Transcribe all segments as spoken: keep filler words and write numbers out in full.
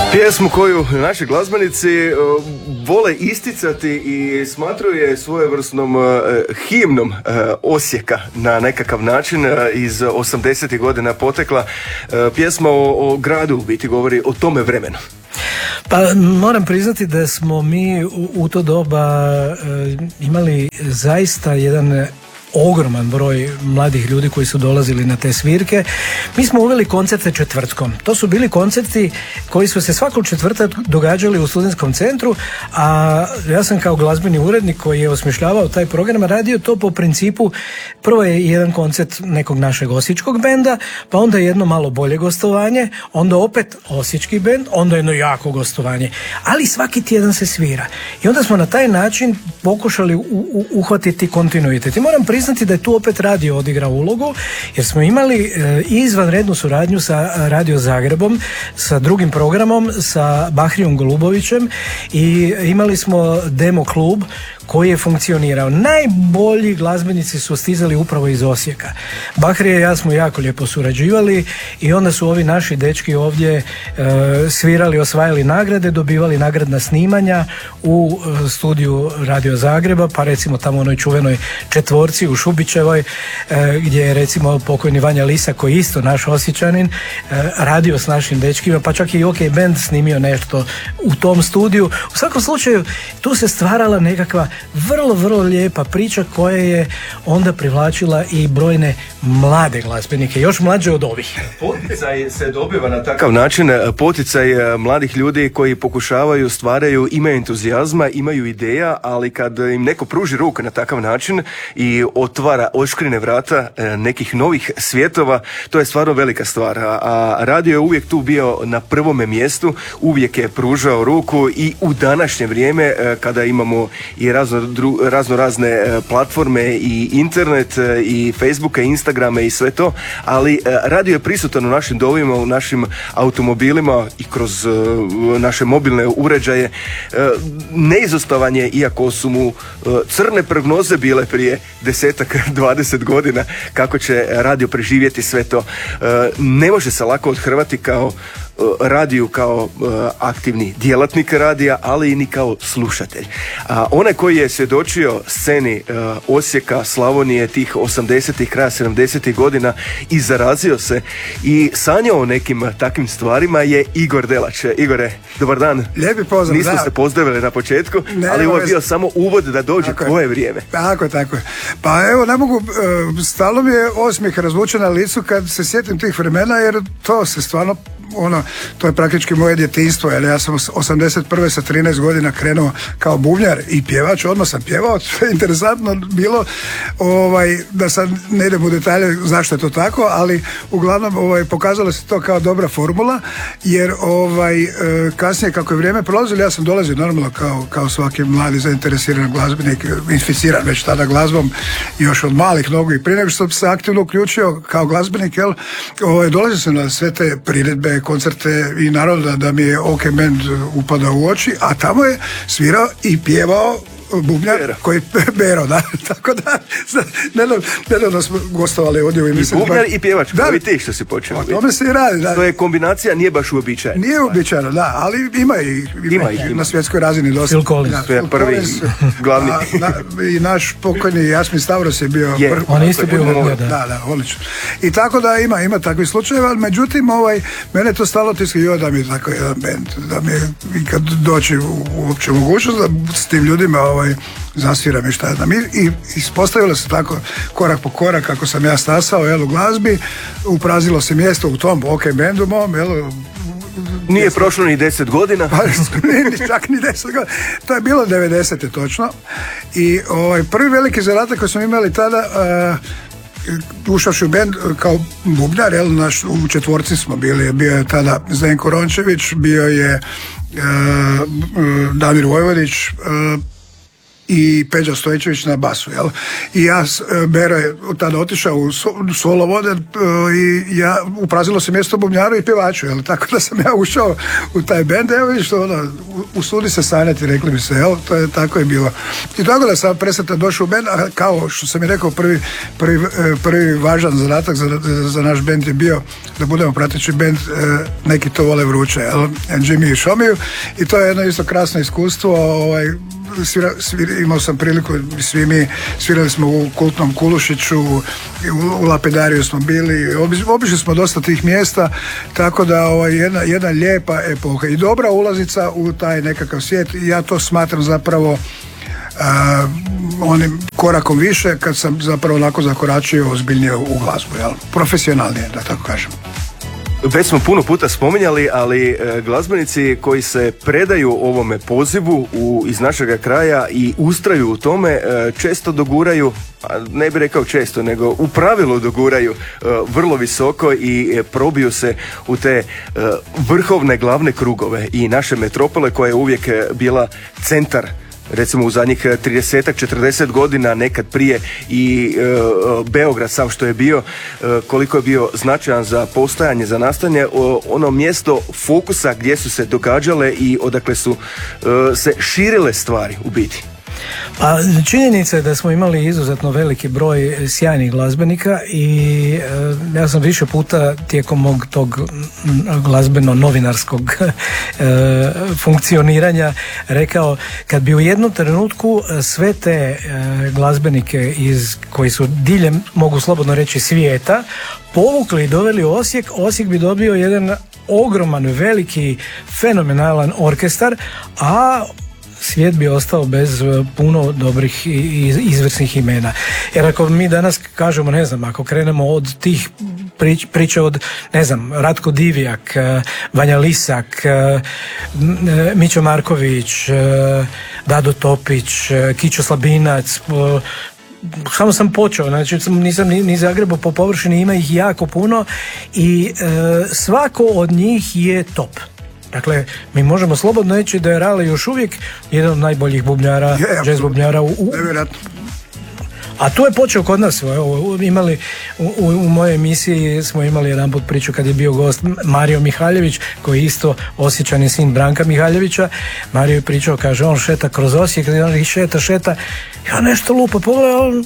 Pjesmu koju naši glazbenici uh, vole isticati i smatraju je svojevrsnom uh, himnom uh, Osijeka na nekakav način, uh, iz osamdesetih godina potekla. Uh, pjesma o, o gradu u biti govori o tome vremenu. Pa moram priznati da smo mi u, u to doba uh, imali zaista jedan ogroman broj mladih ljudi koji su dolazili na te svirke. Mi smo uveli koncerte četvrtkom. To su bili koncerti koji su se svakog četvrtak događali u studentskom centru, a ja sam kao glazbeni urednik koji je osmišljavao taj program radio to po principu, prvo je jedan koncert nekog našeg osječkog benda, pa onda jedno malo bolje gostovanje, onda opet osječki bend, onda jedno jako gostovanje. Ali svaki tjedan se svira. I onda smo na taj način pokušali u, u, uhvatiti kontinuitet. I moram priznati da je tu opet radio odigrao ulogu, jer smo imali e, izvanrednu suradnju sa Radio Zagrebom, sa drugim programom, sa Bahrijom Golubovićem, i imali smo demo klub koji je funkcionirao. Najbolji glazbenici su stizali upravo iz Osijeka. Bahrija i ja smo jako lijepo surađivali i onda su ovi naši dečki ovdje e, svirali, osvajali nagrade, dobivali nagradna snimanja u e, studiju Radio Zagreba, pa recimo tamo u onoj čuvenoj četvorci u Šubićevoj, e, gdje je recimo pokojni Vanja Lisa, koji je isto naš Osječanin, e, radio s našim dečkima, pa čak i OK Band snimio nešto u tom studiju. U svakom slučaju tu se stvarala nekakva vrlo, vrlo lijepa priča koja je onda privlačila i brojne mlade glazbenike, još mlađe od ovih. Poticaj se dobiva na takav način, poticaj mladih ljudi koji pokušavaju, stvaraju, imaju entuzijazma, imaju ideja, ali kad im neko pruži ruku na takav način i otvara, odškrine vrata nekih novih svjetova, to je stvarno velika stvar. A radio je uvijek tu bio na prvome mjestu, uvijek je pružao ruku i u današnje vrijeme kada imamo i razno, dru, razno razne platforme i internet i Facebooka, Instagrame i sve to, ali radio je prisutan u našim dovima, u našim automobilima i kroz naše mobilne uređaje. Neizostavan je, iako su mu crne prognoze bile prije desetak, dvadeset godina kako će radio preživjeti sve to. Ne može se lako othrvati kao radiju, kao uh, aktivni djelatnik radija, ali i ni kao slušatelj. A onaj koji je svjedočio sceni uh, Osijeka, Slavonije, tih osamdesetih, kraja sedamdesetih godina i zarazio se i sanjao o nekim takvim stvarima je Igor Delač. Igore, dobar dan. Lijepi pozdrav. Nismo da. se pozdravili na početku, ne, ali ovo je bio samo uvod da dođe tako tvoje je. vrijeme. Tako, tako je. Pa evo, ne mogu, uh, stalno mi je osmijeh razvučen na licu kad se sjetim tih vremena, jer to se stvarno ono, to je praktički moje djetinjstvo, jer ja sam osamdeset prve sa trinaest godina krenuo kao bubnjar i pjevač, odmah sam pjevao, to je interesantno bilo, ovaj, da sad ne idem u detalje zašto je to tako, ali uglavnom ovaj, pokazalo se to kao dobra formula, jer ovaj, kasnije kako je vrijeme prolazilo, ja sam dolazio normalno kao, kao svaki mladi zainteresiran glazbenik, inficiran već tada glazbom, još od malih nogu i prije nego što sam se aktivno uključio kao glazbenik, jel, ovaj, dolazio sam na sve te priredbe, koncerte i naravno da mi je OK Band upadao u oči, a tamo je svirao i pjevao bubnjar Bero. koji Bero, da, tako da nedavno, nedavno smo gostovali ovdje u emisiji. I bubnjar i pjevač, da, i ti što si počeo. O tome se i radi, da. To je kombinacija, nije baš uobičajena. Nije uobičajena, da, ali ima i ima, ima, ima na svjetskoj razini dosta. Phil Collins. To je prvi, glavni. A, na, i naš pokojni Jasmin Stavros je bio je, prvi. On isto bio bubnjar, da. Da, da, odlično. I tako da ima, ima takvih slučajeva, ali međutim, ovaj, mene to stalo tiskio da mi je tako jedan band, da mi je i kad doći uopće mogućnost da s tim ljudima ovaj, zasviram i šta znam. I, i ispostavilo se tako korak po korak kako sam ja stasao, jel, u glazbi, uprazilo se mjesto u tom OK Bandu mom, jel, nije deset. Prošlo ni deset godina. Pa, ni, čak ni deset godina. To je bilo devedesete točno. I ovaj, prvi veliki zadatak koji smo imali tada, uh, ušavši u band kao bubnjar, jel, naš, u četvorci smo bili, bio je tada Zdenko Rončević, bio je uh, uh, Damir Vojvodić, uh, i Peđa Stojčević na basu, jel? I ja, Bero je tada otišao u solo vode i ja, uprazilo se mjesto bubnjaru i pjevaču, jel? Tako da sam ja ušao u taj bend, evo vidiš to, ono, usudi se sanjati, rekli mi se, jel? To je, tako je bilo. I tako da sam presretan došao u bend, a kao što sam mi rekao, prvi, prvi, prvi važan zadatak za, za naš bend je bio da budemo prateći bend, neki to vole vruće, jel? Jimmy i Šomiju, i to je jedno isto krasno iskustvo, ovaj, Svira, svira, imao sam priliku, svi mi svirali smo u kultnom Kulušiću, u, u Lapidariju smo bili, obi, obišli smo dosta tih mjesta, tako da ovaj, jedna, jedna lijepa epoha i dobra ulaznica u taj nekakav svijet, i ja to smatram zapravo uh, onim korakom više kad sam zapravo onako zakoračio ozbiljnije u glazbu, jel? Profesionalnije, da tako kažem. Već smo puno puta spominjali, ali e, glazbenici koji se predaju ovome pozivu u, iz našega kraja i ustraju u tome, e, često doguraju, ne bih rekao često, nego u pravilu doguraju e, vrlo visoko i e, probiju se u te e, vrhovne glavne krugove i naše metropole koja je uvijek bila centar, recimo u zadnjih trideset četrdeset godina, nekad prije i e, Beograd sam što je bio, e, koliko je bio značajan za postojanje, za nastajanje, o, ono mjesto fokusa gdje su se događale i odakle su e, se širile stvari u biti. Pa činjenica je da smo imali izuzetno veliki broj sjajnih glazbenika i e, ja sam više puta tijekom mog tog glazbeno-novinarskog e, funkcioniranja rekao, kad bi u jednom trenutku sve te e, glazbenike iz, koji su diljem, mogu slobodno reći, svijeta, povukli i doveli u Osijek, Osijek bi dobio jedan ogroman, veliki, fenomenalan orkestar, a svijet bi ostao bez puno dobrih i izvrsnih imena. Jer ako mi danas kažemo, ne znam, ako krenemo od tih prič, priča od, ne znam, Ratko Divjak, Vanja Lisak, Mićo Marković, Dado Topić, Kićo Slabinac, samo sam počeo, znači nisam ni, ni zagrebao po površini, ima ih jako puno i e, svako od njih je top. Dakle, mi možemo slobodno reći da je Rale još uvijek jedan od najboljih bubnjara, yeah, jazz bubnjara u, u... A tu je počeo kod nas, evo, imali u, u mojoj emisiji smo imali jedan put priču kad je bio gost Mario Mihaljević, koji je isto Osječani sin Branka Mihaljevića. Mario je pričao, kaže, on šeta kroz Osijek, on šeta, šeta, ja nešto lupa, pogledaj, on,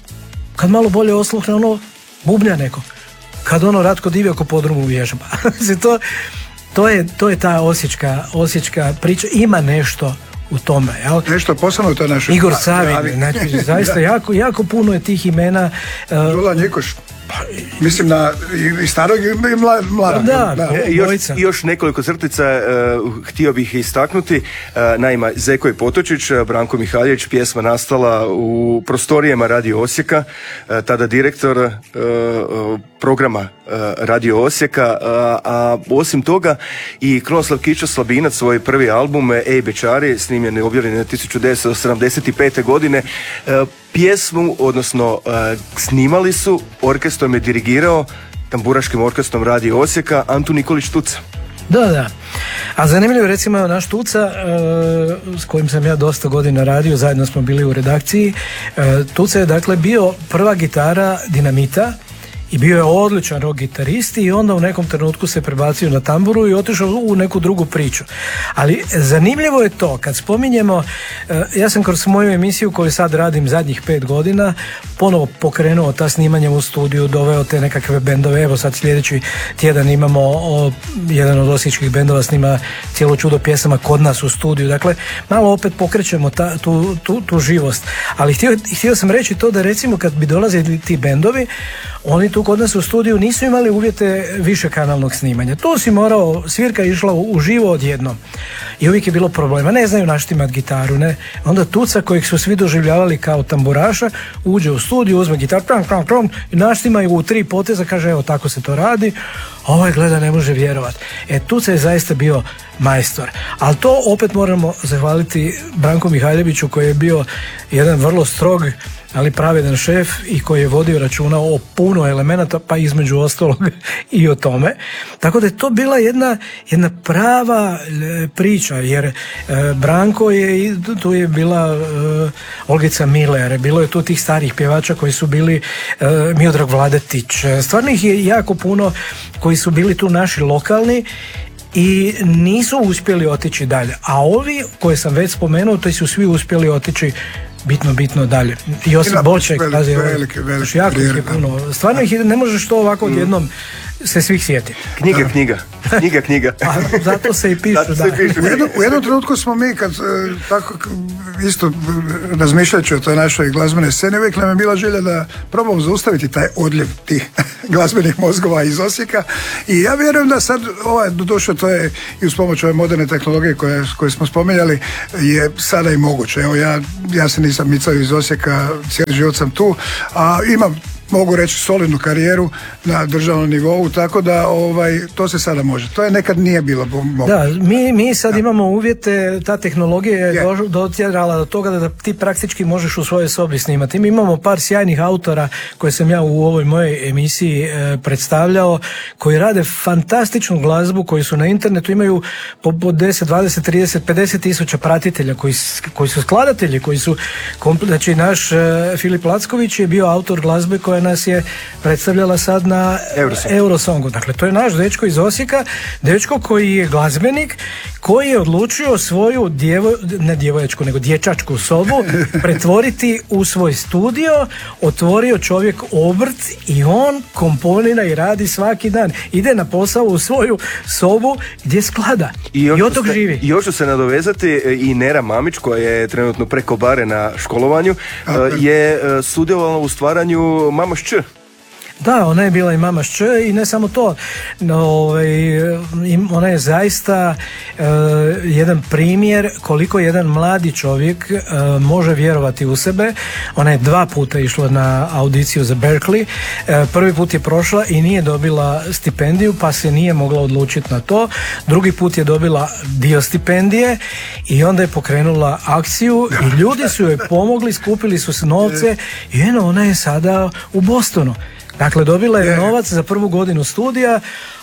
kad malo bolje osluhne, ono, bubnja neko. Kad ono Ratko Divjak u podrumu vježba. to To je, to je ta osječka, osječka priča, ima nešto u tome, jel? Nešto posebno u toj našoj... Igor Savin, znači zaista jako, jako puno je tih imena. Žula Njikoš. Mislim na i starog i mladog. Da, da. E, još, još nekoliko crtica uh, htio bih istaknuti. Uh, naime, Zeko i Potočić, Branko Mihaljević, pjesma nastala u prostorijama Radio Osijeka, uh, tada direktor uh, uh, programa uh, Radio Osijeka, uh, a osim toga i Krunoslav Kićo Slabinac, svoj prvi album Ej Bečari, snimljen i objavljen tisuću devetsto sedamdeset pete. godine, uh, pjesmu, odnosno uh, snimali su, orkestrom je dirigirao, tamburaškim orkestrom Radio Osijeka, Antun Nikolić Tuca. Da, da. A zanimljivo, recimo, naš Tuca, uh, s kojim sam ja dosta godina radio, zajedno smo bili u redakciji, uh, Tuca je dakle bio prva gitara Dinamita i bio je odličan rock gitarist i onda u nekom trenutku se prebacio na tamburu i otišao u neku drugu priču. Ali zanimljivo je to, kad spominjemo, ja sam kroz moju emisiju koju sad radim zadnjih pet godina ponovo pokrenuo ta snimanja u studiju, doveo te nekakve bendove, evo sad sljedeći tjedan imamo o, jedan od osječkih bendova snima cijelo čudo pjesama kod nas u studiju, dakle malo opet pokrećemo ta, tu, tu, tu živost. Ali htio, htio sam reći to da recimo kad bi dolazili ti bendovi, oni tu kod nas u studiju nisu imali uvjete višekanalnog snimanja. Tu si morao, svirka je išla u, u živo odjednom. I uvijek je bilo problema. Ne znaju naštimat gitaru, ne. Onda Tuca, kojeg su svi doživljavali kao tamburaša, uđe u studiju, uzme gitaru, pram, pram, pram, i naštima ju u tri poteza, kaže, evo, tako se to radi. Ovaj gleda, ne može vjerovati. E, Tuca je zaista bio majstor. Ali to opet moramo zahvaliti Branku Mihaljeviću, koji je bio jedan vrlo strog ali pravedan šef i koji je vodio računa o puno elemenata, pa između ostalog i o tome. Tako da je to bila jedna, jedna prava e, priča, jer e, Branko je, tu je bila e, Olgica Miller, bilo je tu tih starih pjevača koji su bili e, Miodrag Vladetić, stvarno ih je jako puno koji su bili tu naši lokalni i nisu uspjeli otići dalje. A ovi koje sam već spomenuo, to su svi uspjeli otići bitno, bitno dalje. Josip Boček, veliki, veliki, veliki, jako ih je puno. Stvarno ih je, ne možeš to ovako odjednom se svih sjeti. Knjiga, da. knjiga. Knjiga, knjiga. A zato se i pišu, da. Se i pišu. U, jednom, u jednom trenutku smo mi, kad tako isto razmišljajući o toj našoj glazbenoj sceni, uvijek nam je bila želja da probamo zaustaviti taj odljev tih glazbenih mozgova iz Osijeka. I ja vjerujem da sad, ovaj, doduše, to je i uz pomoć ove moderne tehnologije koje, koje smo spominjali, je sada i moguće. Evo, ja, ja se nisam micao iz Osijeka, cijeli život sam tu, a imam, mogu reći, solidnu karijeru na državnom nivou, tako da ovaj, to se sada može. To je nekad nije bilo moguće. Da, mi, mi sad da. imamo uvjete, ta tehnologija je yeah. dotjerala do toga da ti praktički možeš u svojoj sobi snimati. Mi imamo par sjajnih autora koje sam ja u ovoj mojoj emisiji e, predstavljao, koji rade fantastičnu glazbu, koji su na internetu, imaju po, po deset, dvadeset, trideset, pedeset tisuća pratitelja, koji, koji su skladatelji, koji su, znači naš e, Filip Lacković je bio autor glazbe koja nas je predstavljala sad na Eurosong. Eurosongu. Dakle, to je naš dečko iz Osijeka, dečko koji je glazbenik, koji je odlučio svoju djevo, ne djevojačku, nego dječačku sobu pretvoriti u svoj studio, otvorio čovjek obrt i on komponira i radi svaki dan. Ide na posao u svoju sobu gdje sklada. I, I od tog živi. I još ću se nadovezati, i Nera Mamić, koja je trenutno preko bare na školovanju, je sudjelovala u stvaranju Mama Šč. Da, ona je bila i Mama Šč i ne samo to. No, ovaj, ona je zaista uh, jedan primjer koliko jedan mladi čovjek uh, može vjerovati u sebe. Ona je dva puta išla na audiciju za Berkeley. Uh, prvi put je prošla i nije dobila stipendiju, pa se nije mogla odlučiti na to. Drugi put je dobila dio stipendije i onda je pokrenula akciju i ljudi su joj pomogli, skupili su se novce i eno, ona je sada u Bostonu. Dakle, dobila je novac za prvu godinu studija,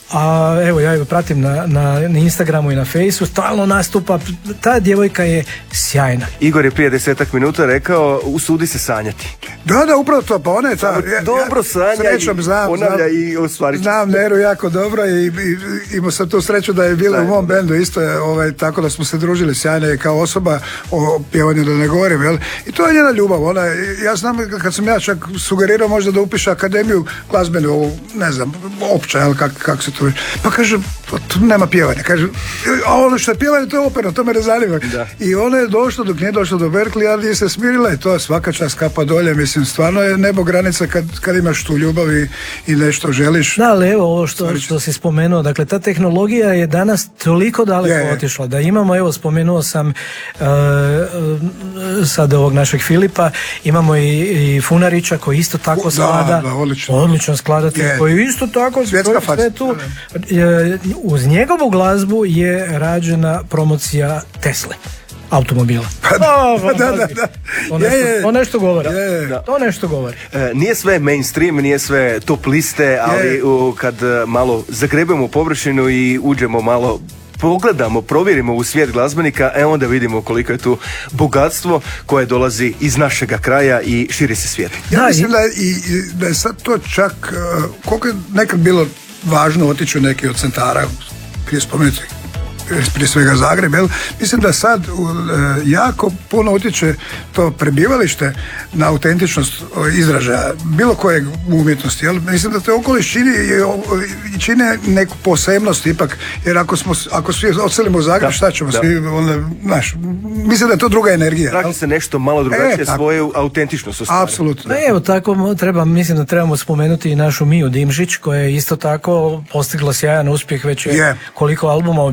a evo ja ju pratim na, na, na Instagramu i na Fejsu, stalno nastupa, ta djevojka je sjajna. Igor je prije desetak minuta rekao, usudi se sanjati. Da, da, upravo to, pa ona je ta... Ja, dobro sanja srećom, i znam, ponavlja znam, i ostvari. Znam Neru jako dobro i, i imao sam tu sreću da je bila da, u mom bendu isto, je, ovaj, tako da smo se družili, sjajna je kao osoba, o pjevanju da ne govorim, jel? I to je njena ljubav, ona, ja znam kad sam ja čak sugerirao možda da upiše akademiju glazbenu, ovu, ne znam, opća, jel, kak, kak se to već, pa kaže, tu nema pjevanja, kaže, a ono što je pjevanje, to je operno, to me ne zanima. Da. I ona je došla, dok nije došla do Berkeley, ali nije se smirila i to je svaka čast, kapa dolje, mislim, stvarno je nebo granica kad, kad imaš tu ljubav i, i nešto želiš. Da, ali evo ovo što, što si spomenuo, dakle ta tehnologija je danas toliko daleko je, otišla da imamo, evo spomenuo sam uh, sad ovog našeg Filipa, imamo i, i Funarića koji isto tako U, sklada, da, da, odlično. odlično skladatelj, koji isto tako svjetska sve tu, uz njegovu glazbu je rađena promocija Tesle automobila. Pa da, oh, da, da, da. To, nešto, je, je. to nešto govori. Je. To nešto govori. E, nije sve mainstream, nije sve top liste, ali u, kad malo zagrebemo površinu i uđemo malo, pogledamo, provjerimo u svijet glazbenika, e onda vidimo koliko je tu bogatstvo koje dolazi iz našega kraja i širi se svijet. Ja mislim da je, i, da je sad to čak, uh, koliko je nekad bilo važno otići u neki od centara, prije spomenuti, prije svega Zagreb, jel? Mislim da sad uh, jako puno utječe to prebivalište na autentičnost izražaja bilo kojeg umjetnosti, jel? Mislim da te okoliš čini, čine neku posebnost ipak, jer ako smo, ako svi odselimo u Zagreb, da, šta ćemo da. svi, onda, znaš, mislim da je to druga energija. Traži se nešto malo drugačije, e, svoju autentičnost ostvari. Apsolutno. Evo tako treba, mislim da trebamo spomenuti i našu Miju Dimžić, koja je isto tako postigla sjajan uspjeh, već je yeah. koliko albuma objavila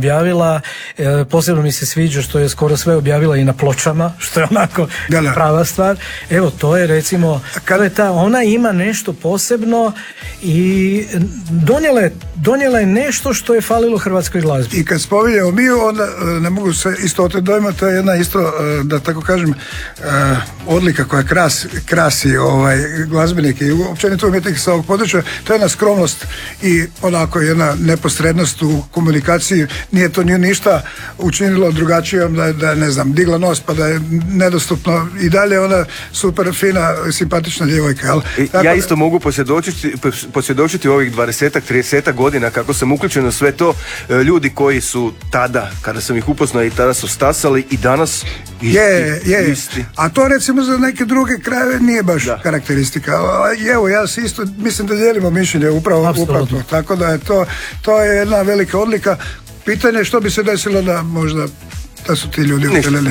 napisala, e, posebno mi se sviđa što je skoro sve objavila i na pločama, što je onako da, da. prava stvar. Evo, to je recimo, kada je ta, ona ima nešto posebno i donijela je, donijela je nešto što je falilo hrvatskoj glazbi. I kad spominjamo mi, onda ne mogu se isto od dojma, to je jedna isto, da tako kažem, odlika koja krasi, krasi ovaj, glazbenike i općenito umjetnike sa ovog područja, to je jedna skromnost i onako jedna neposrednost u komunikaciji. Nije to ni ništa učinilo drugačijom, da je, da je, ne znam, digla nos pa da je nedostupno i dalje ona super fina, simpatična djevojka. Jel? Tako ja isto da... mogu posvjedočiti, posvjedočiti ovih dvadesetak, tridesetak godina kako sam uključen u sve to, ljudi koji su tada, kada sam ih upoznao i tada su stasali i danas isti, je, je. isti. A to recimo za neke druge krajeve nije baš da. karakteristika. I evo, ja se isto mislim da dijelimo mišljenje upravo, upravo to. Tako da je to, to je jedna velika odlika. Pitanje je što bi se desilo da možda da su ti ljudi utelili.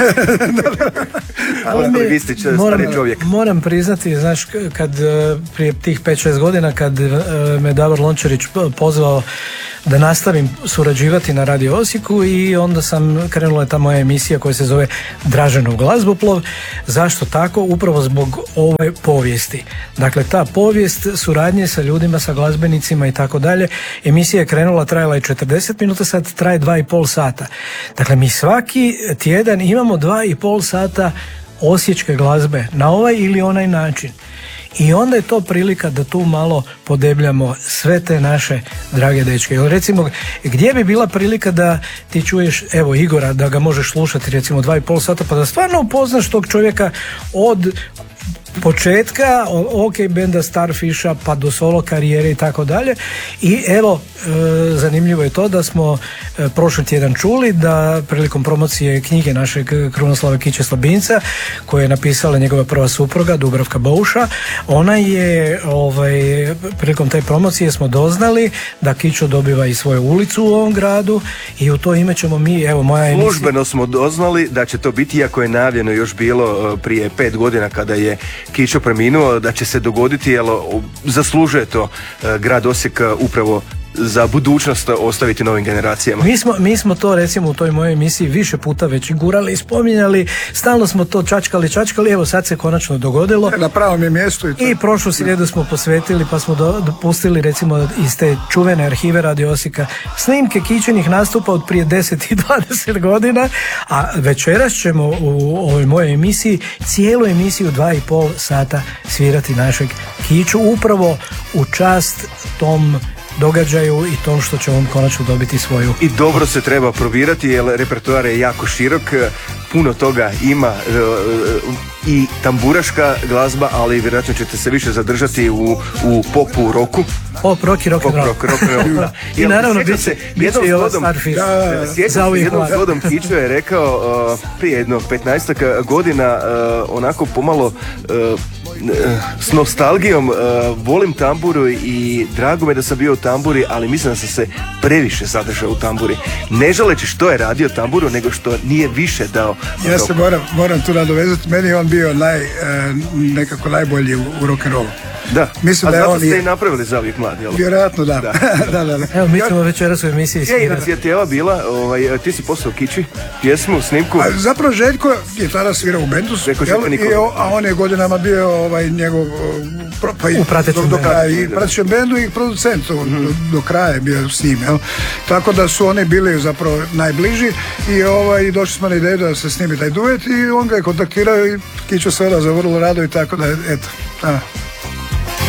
Ali mi, moram, moram priznati, znaš, kad prije tih pet šest godina kad me Davor Lončarić pozvao da nastavim surađivati na Radio Osijeku i onda sam, krenula je ta moja emisija koja se zove Draženov glazboplov. Zašto tako? Upravo zbog ove povijesti. Dakle, ta povijest suradnje sa ljudima, sa glazbenicima i tako dalje. Emisija je krenula, trajala je četrdeset minuta, sad traje dva i pol sata. Dakle, mi svaki tjedan imamo dva i pol sata osječke glazbe na ovaj ili onaj način. I onda je to prilika da tu malo podebljamo sve te naše drage dečke. Jer recimo, gdje bi bila prilika da ti čuješ, evo, Igora, da ga možeš slušati recimo dva i pol sata, pa da stvarno upoznaš tog čovjeka od početka, ok benda Starfisha pa do solo karijere i tako dalje. I evo, e, zanimljivo je to da smo e, prošli tjedan čuli da prilikom promocije knjige našeg Krunoslava Kiće Slabinca, koje je napisala njegova prva supruga Dubravka Bouša, ona je ovaj, prilikom te promocije smo doznali da Kićo dobiva i svoju ulicu u ovom gradu i u to ime ćemo mi, evo moja emisija... Službeno smo doznali da će to biti, iako je najavljeno još bilo prije pet godina kada je Kićo preminuo, da će se dogoditi, jer zaslužuje to grad Osijek upravo za budućnost ostaviti novim generacijama. Mi smo, mi smo to recimo u toj mojoj emisiji više puta već gurali i spominjali, stalno smo to čačkali, čačkali, evo sad se konačno dogodilo. Na pravom je mjestu. I, to. I prošlu srijedu smo posvetili pa smo do, dopustili recimo iz te čuvene arhive Radio Osijeka snimke Kićenih nastupa od prije deset i dvadeset godina, a večeras ćemo u ovoj mojoj emisiji cijelu emisiju dva i pol sata svirati našeg Kiću upravo u čast tom događaju i tom što će on konačno dobiti svoju... I dobro se treba probirati jer repertoar je jako širok, puno toga ima i tamburaška glazba, ali vjerojatno ćete se više zadržati u, u popu, roku. Pop, rock i rock and roll. Pop, rock, rock and roll. I naravno bit će, bit će i ova Starfish. Sjećam se jednom zgodom Kićo je rekao uh, prije jedno petnaestak godina uh, onako pomalo uh, s nostalgijom, uh, volim tamburu i drago me da sam bio u tamburi, ali mislim da sam se previše zadržao u tamburi. Ne želeći što je radio tamburu, nego što nije više dao. Ja se moram, moram tu nadovezati, meni je on bio naj, uh, nekako najbolji u, u rock'n'rollu. Da, mislim a da je zato on ste je... i napravili za ovih mladi, jel? Vjerojatno da. Da. da, da, da. Evo, mi ćemo večeras u emisiji svirati. Je inicijativa bila, ovaj, ti si poslao Kići, pjesmu, snimku. A zapravo Željko je tada svirao u bendu, a on je godinama bio ovaj, njegov pro, pa i, u pratećem do, do kraja, bendu. I pratećem bendu i producent, mm-hmm. do, do kraja je bio s njim. Jel? Tako da su oni bili zapravo najbliži i ovaj, došli smo na ideju da se snimi taj duet i on ga je kontaktirao i Kićo se onda zavrlo rado i tako da, eto, a.